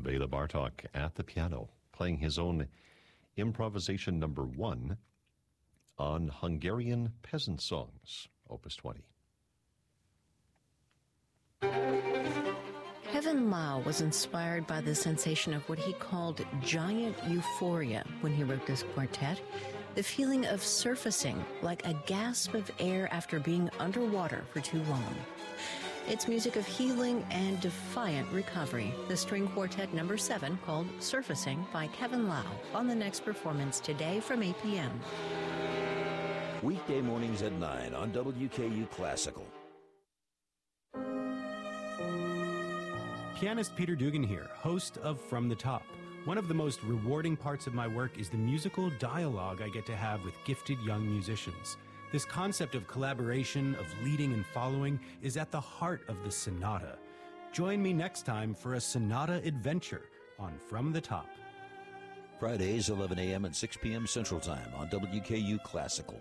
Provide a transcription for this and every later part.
Bela Bartok at the piano, playing his own improvisation number 1 on Hungarian peasant songs, Opus 20. Kevin Lau was inspired by the sensation of what he called giant euphoria when he wrote this quartet, the feeling of surfacing like a gasp of air after being underwater for too long. It's music of healing and defiant recovery. The string quartet number 7 called Surfacing by Kevin Lau on the next performance today from 8 p.m. Weekday mornings at 9 on WKU Classical. Pianist Peter Dugan here, host of From the Top. One of the most rewarding parts of my work is the musical dialogue I get to have with gifted young musicians. This concept of collaboration, of leading and following, is at the heart of the sonata. Join me next time for a sonata adventure on From the Top. Fridays, 11 a.m. and 6 p.m. Central Time on WKU Classical.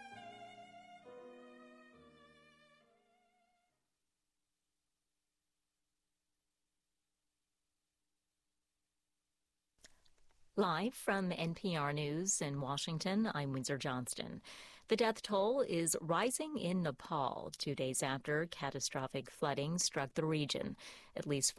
Live from NPR News in Washington, I'm Windsor Johnston. The death toll is rising in Nepal 2 days after catastrophic flooding struck the region. At least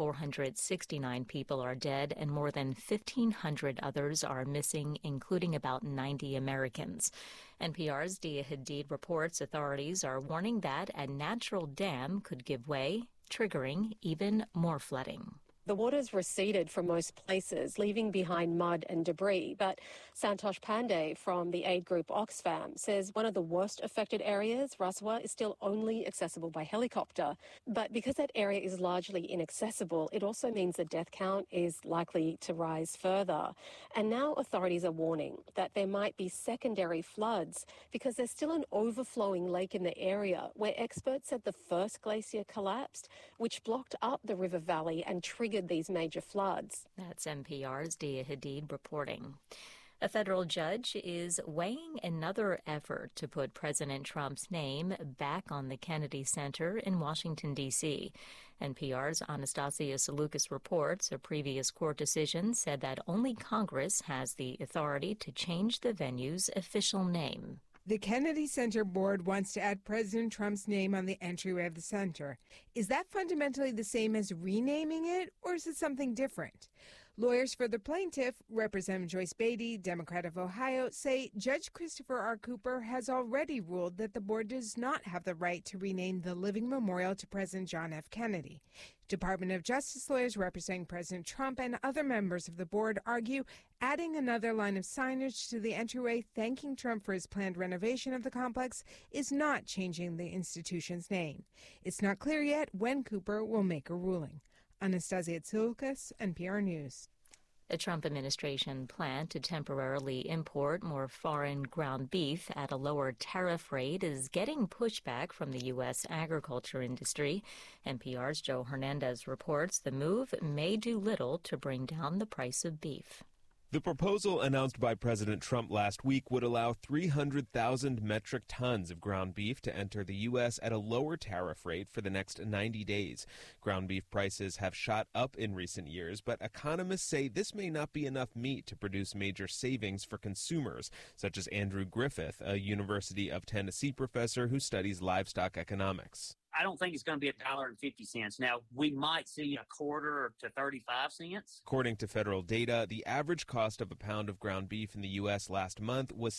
469 people are dead and more than 1,500 others are missing, including about 90 Americans. NPR's Dia Hadid reports authorities are warning that a natural dam could give way, triggering even more flooding. The water's receded from most places, leaving behind mud and debris. But Santosh Pandey from the aid group Oxfam says one of the worst affected areas, Raswa, is still only accessible by helicopter. But because that area is largely inaccessible, it also means the death count is likely to rise further. And now authorities are warning that there might be secondary floods because there's still an overflowing lake in the area where experts said the first glacier collapsed, which blocked up the river valley and triggered these major floods. That's NPR's Dia Hadid reporting. A federal judge is weighing another effort to put President Trump's name back on the Kennedy Center in Washington, D.C. NPR's Anastasia Salukas reports a previous court decision said that only Congress has the authority to change the venue's official name. The Kennedy Center board wants to add President Trump's name on the entryway of the center. Is that fundamentally the same as renaming it, or is it something different? Lawyers for the plaintiff, Representative Joyce Beatty, Democrat of Ohio, say Judge Christopher R. Cooper has already ruled that the board does not have the right to rename the living memorial to President John F. Kennedy. Department of Justice lawyers representing President Trump and other members of the board argue adding another line of signage to the entryway thanking Trump for his planned renovation of the complex is not changing the institution's name. It's not clear yet when Cooper will make a ruling. Anastasia Tsoukas, NPR News. The Trump administration plan to temporarily import more foreign ground beef at a lower tariff rate is getting pushback from the U.S. agriculture industry. NPR's Joe Hernandez reports the move may do little to bring down the price of beef. The proposal announced by President Trump last week would allow 300,000 metric tons of ground beef to enter the U.S. at a lower tariff rate for the next 90 days. Ground beef prices have shot up in recent years, but economists say this may not be enough meat to produce major savings for consumers, such as Andrew Griffith, a University of Tennessee professor who studies livestock economics. I don't think it's going to be $1.50. Now, we might see a quarter to 35 cents. According to federal data, the average cost of a pound of ground beef in the U.S. last month was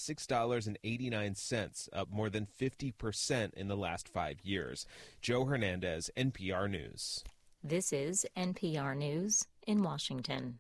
$6.89, up more than 50% in the last 5 years. Joe Hernandez, NPR News. This is NPR News in Washington.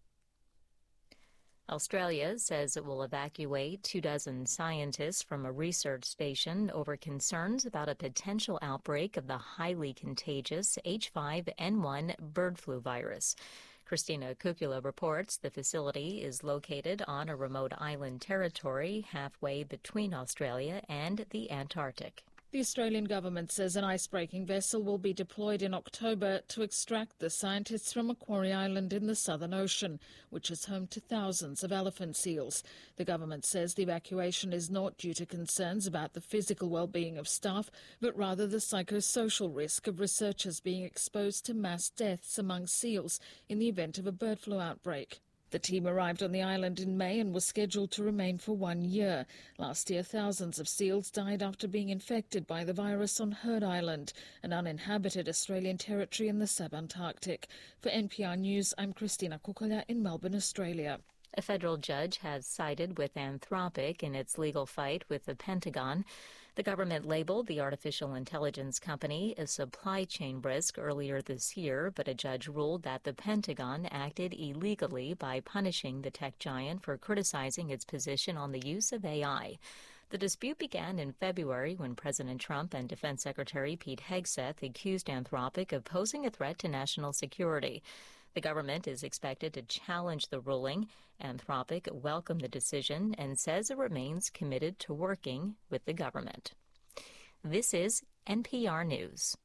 Australia says it will evacuate 24 scientists from a research station over concerns about a potential outbreak of the highly contagious H5N1 bird flu virus. Christina Kukula reports the facility is located on a remote island territory halfway between Australia and the Antarctic. The Australian government says an ice-breaking vessel will be deployed in October to extract the scientists from Macquarie Island in the Southern Ocean, which is home to thousands of elephant seals. The government says the evacuation is not due to concerns about the physical well-being of staff, but rather the psychosocial risk of researchers being exposed to mass deaths among seals in the event of a bird flu outbreak. The team arrived on the island in May and was scheduled to remain for 1 year. Last year, thousands of seals died after being infected by the virus on Heard Island, an uninhabited Australian territory in the subantarctic. For NPR News, I'm Christina Kukola in Melbourne, Australia. A federal judge has sided with Anthropic in its legal fight with the Pentagon. The government labeled the artificial intelligence company a supply chain risk earlier this year, but a judge ruled that the Pentagon acted illegally by punishing the tech giant for criticizing its position on the use of AI. The dispute began in February when President Trump and Defense Secretary Pete Hegseth accused Anthropic of posing a threat to national security. The government is expected to challenge the ruling. Anthropic welcomed the decision and says it remains committed to working with the government. This is NPR News.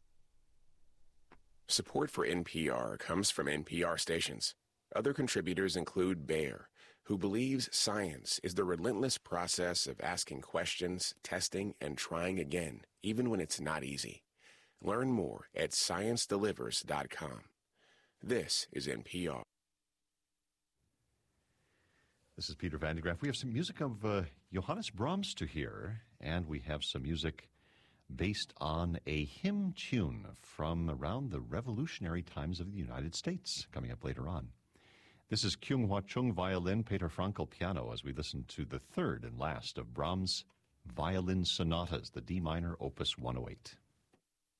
Support for NPR comes from NPR stations. Other contributors include Bayer, who believes science is the relentless process of asking questions, testing, and trying again, even when it's not easy. Learn more at ScienceDelivers.com. This is NPR. This is Peter Van de Graaff. We have some music of Johannes Brahms to hear, and we have some music based on a hymn tune from around the revolutionary times of the United States, coming up later on. This is Kyung Hwa Chung violin, Peter Frankel piano, as we listen to the third and last of Brahms' violin sonatas, the D minor, Opus 108.